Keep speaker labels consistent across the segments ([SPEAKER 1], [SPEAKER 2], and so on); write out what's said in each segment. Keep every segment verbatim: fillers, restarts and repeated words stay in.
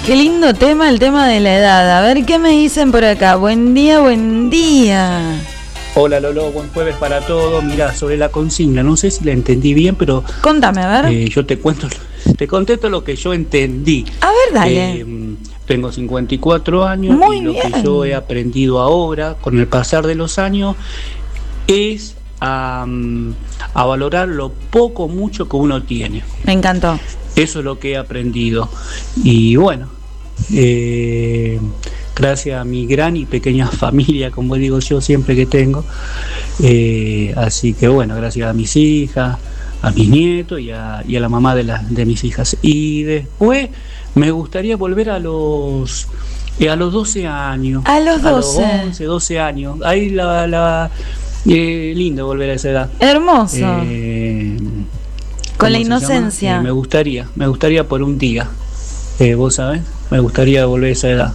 [SPEAKER 1] Qué lindo tema, el tema de la edad. A ver qué me dicen por acá. Buen día, buen día.
[SPEAKER 2] Hola Lolo, buen jueves para todos. Mirá, sobre la consigna, no sé si la entendí bien, pero...
[SPEAKER 1] Contame, a ver.
[SPEAKER 2] Eh, yo te cuento, te contesto lo que yo entendí.
[SPEAKER 1] A ver, dale.
[SPEAKER 2] Eh, tengo cincuenta y cuatro años.
[SPEAKER 1] Muy
[SPEAKER 2] y lo
[SPEAKER 1] bien.
[SPEAKER 2] que yo he aprendido ahora, con el pasar de los años, es a, a valorar lo poco o mucho que uno tiene.
[SPEAKER 1] Me encantó.
[SPEAKER 2] Eso es lo que he aprendido. Y bueno, eh, gracias a mi gran y pequeña familia, como digo yo siempre que tengo. Eh, así que bueno, gracias a mis hijas, a mis nietos y a, y a la mamá de, la, de mis hijas. Y después me gustaría volver a los... Eh, a los doce años.
[SPEAKER 1] A los doce.
[SPEAKER 2] A los once, doce años. Ahí la... la eh, lindo volver a esa edad.
[SPEAKER 1] Hermoso.
[SPEAKER 2] Eh,
[SPEAKER 1] Con la
[SPEAKER 2] ¿cómo se
[SPEAKER 1] inocencia.
[SPEAKER 2] llama? Eh, me gustaría, me gustaría por un día. Eh, vos sabés, me gustaría volver a esa edad.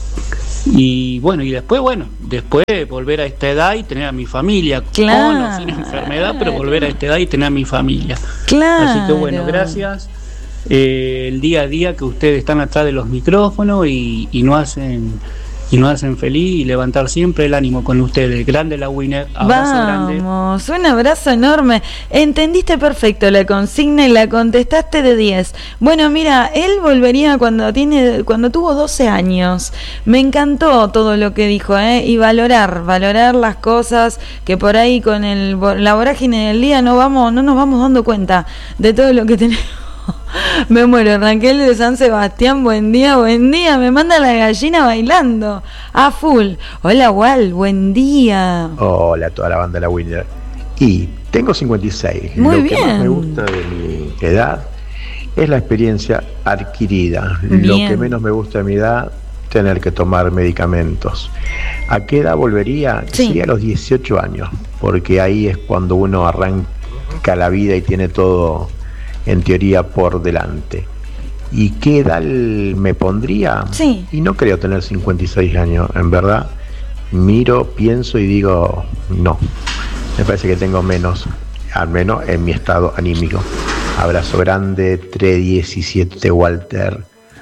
[SPEAKER 2] Y bueno, y después, bueno, después volver a esta edad y tener a mi familia,
[SPEAKER 1] Claro.
[SPEAKER 2] con o sin enfermedad, pero volver a esta edad y tener a mi familia.
[SPEAKER 1] Claro.
[SPEAKER 2] Así que bueno, gracias. Eh, el día a día que ustedes están atrás de los micrófonos y, y no hacen y nos hacen feliz y levantar siempre el ánimo con ustedes. Grande la Winner, abrazo grande.
[SPEAKER 1] Vamos, un abrazo enorme. Entendiste perfecto la consigna y la contestaste de diez. Bueno, mira, él volvería cuando tiene cuando tuvo doce años. Me encantó todo lo que dijo, ¿eh? Y valorar, valorar las cosas que por ahí con el la vorágine del día no vamos no nos vamos dando cuenta de todo lo que tenemos. Me muero. Raquel de San Sebastián, buen día, buen día. Me manda la gallina bailando a full. Hola, Wal, buen día.
[SPEAKER 3] Hola a toda la banda de la Winner. Y tengo cincuenta y seis.
[SPEAKER 1] Muy
[SPEAKER 3] Lo
[SPEAKER 1] bien.
[SPEAKER 3] que más me gusta de mi edad es la experiencia adquirida.
[SPEAKER 1] Bien.
[SPEAKER 3] Lo que menos me gusta de mi edad, tener que tomar medicamentos. ¿A qué edad volvería?
[SPEAKER 1] Sí.
[SPEAKER 3] Sería a los dieciocho años, porque ahí es cuando uno arranca la vida y tiene todo en teoría por delante. ¿Y qué edad me pondría?
[SPEAKER 1] Sí.
[SPEAKER 3] Y no creo tener cincuenta y seis años, en verdad. Miro, pienso y digo, no. Me parece que tengo menos, al menos en mi estado anímico. Abrazo grande, tres diecisiete Walter.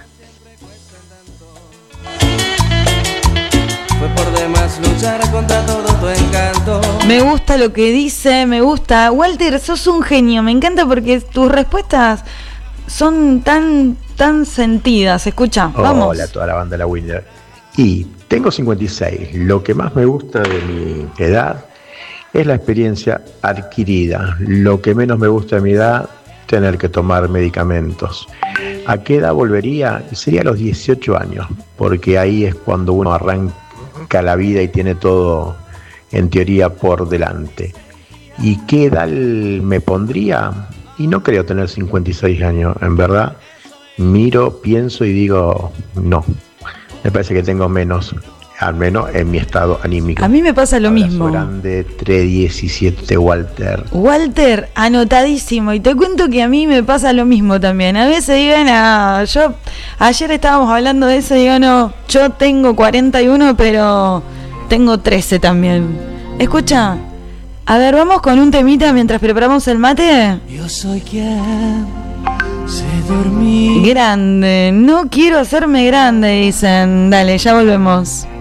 [SPEAKER 4] Fue por demás luchar contra todo tu encanto.
[SPEAKER 1] Me gusta lo que dice, me gusta. Walter, sos un genio, me encanta porque tus respuestas son tan tan sentidas. Escucha, vamos.
[SPEAKER 3] Hola a toda la banda de la Winner. Y tengo cincuenta y seis. Lo que más me gusta de mi edad es la experiencia adquirida. Lo que menos me gusta de mi edad, tener que tomar medicamentos. ¿A qué edad volvería? Sería a los dieciocho años, porque ahí es cuando uno arranca la vida y tiene todo en teoría por delante. ¿Y qué edad me pondría? Y no creo tener cincuenta y seis años, en verdad. Miro, pienso y digo, no. Me parece que tengo menos, al menos en mi estado anímico.
[SPEAKER 1] A mí me pasa lo
[SPEAKER 3] Abrazo
[SPEAKER 1] mismo.
[SPEAKER 3] grande, tres diecisiete Walter.
[SPEAKER 1] Walter, anotadísimo. Y te cuento que a mí me pasa lo mismo también. A veces digan, ah, yo ayer estábamos hablando de eso y digo, no, yo tengo cuarenta y uno, pero tengo trece también. Escucha, a ver, vamos con un temita mientras preparamos el mate.
[SPEAKER 4] Yo soy quien se dormí.
[SPEAKER 1] Grande, no quiero hacerme grande, dicen. Dale, ya volvemos.